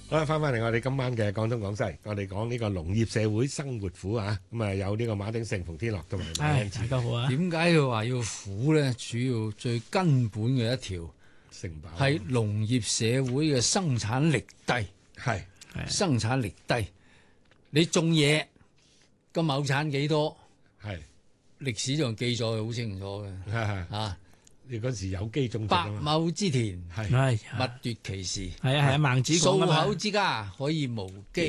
好啦，翻嚟我哋今晚嘅廣東廣西，我哋講呢個農業社會生活苦啊，咁啊有呢個馬鼎盛、馮天樂同埋馬恩賜。 大家好啊！ 點解佢話要苦咧？主要最根本嘅一條成飽係農業社會嘅生產力低， 係生產力低。你種嘢個畝產幾多？ 係歷史上記載好清楚嘅。啊， 你嗰時有機種植百啊嘛， 畝之田， 係係物奪其時。 係啊，孟子講數啊嘛口之家，可以無機。